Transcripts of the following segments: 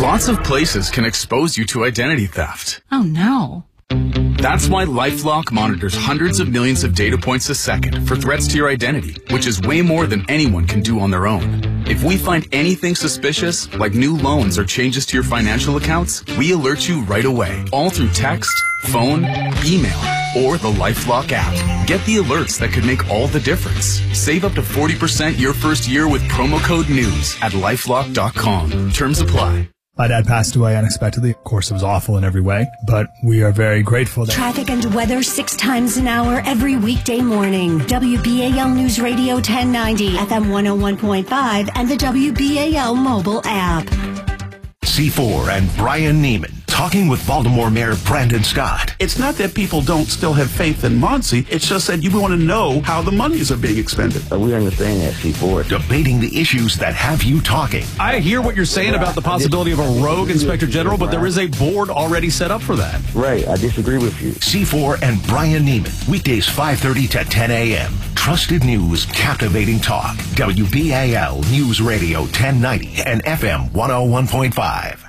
Lots of places can expose you to identity theft. Oh, no. That's why LifeLock monitors hundreds of millions of data points a second for threats to your identity, which is way more than anyone can do on their own. If we find anything suspicious, like new loans or changes to your financial accounts, we alert you right away, all through text, phone, email, or the LifeLock app. Get the alerts that could make all the difference. Save up to 40% your first year with promo code NEWS at LifeLock.com. Terms apply. My dad passed away unexpectedly. Of course, it was awful in every way, but we are very grateful that... Traffic and weather 6 times an hour every weekday morning. WBAL News Radio 1090, FM 101.5, and the WBAL mobile app. C4 and Brian Neiman talking with Baltimore Mayor Brandon Scott. It's not that people don't still have faith in Muncie. It's just that you want to know how the monies are being expended. We understand that, C4. Debating the issues that have you talking. I hear what you're saying about the possibility of a rogue inspector general, but there is a board already set up for that. Right. I disagree with you. C4 and Brian Neiman. Weekdays 5:30 to 10 a.m. Trusted news, captivating talk. WBAL News Radio 1090 and FM 101.5.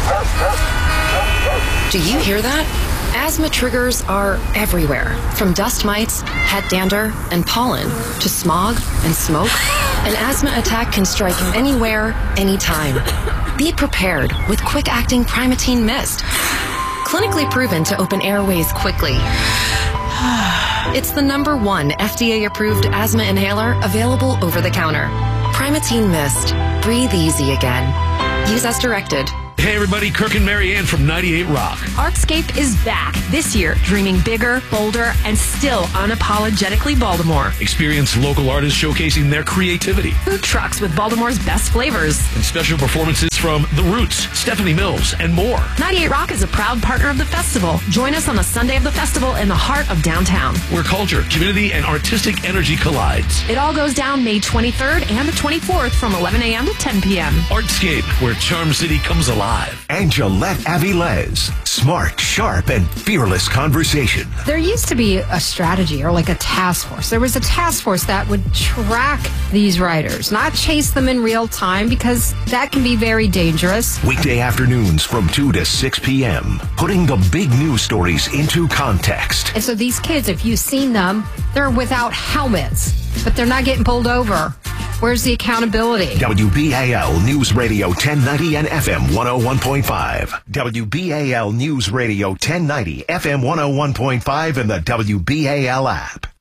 Do you hear that? Asthma triggers are everywhere, from dust mites, head dander, and pollen, to smog and smoke. An asthma attack can strike anywhere, anytime. Be prepared with quick-acting Primatene Mist. Clinically proven to open airways quickly. It's the #1 FDA-approved asthma inhaler available over the counter. Primatene Mist. Breathe easy again. Use as directed. Hey everybody, Kirk and Mary Ann from 98 Rock. Artscape is back this year, dreaming bigger, bolder, and still unapologetically Baltimore. Experience local artists showcasing their creativity. Food trucks with Baltimore's best flavors. And special performances from The Roots, Stephanie Mills, and more. 98 Rock is a proud partner of the festival. Join us on the Sunday of the festival in the heart of downtown, where culture, community, and artistic energy collides. It all goes down May 23rd and the 24th from 11 a.m. to 10 p.m. Artscape, where Charm City comes alive. And Gillette Avilés. Smart, sharp, and fearless conversation. There used to be a strategy or like a task force. There was a task force that would track these riders, not chase them in real time because that can be very dangerous. Weekday afternoons from 2 to 6 p.m. Putting the big news stories into context. And so these kids, if you've seen them, they're without helmets, but they're not getting pulled over. Where's the accountability? WBAL News Radio 1090 and FM 101.5. WBAL News Radio 1090, FM 101.5, and the WBAL app.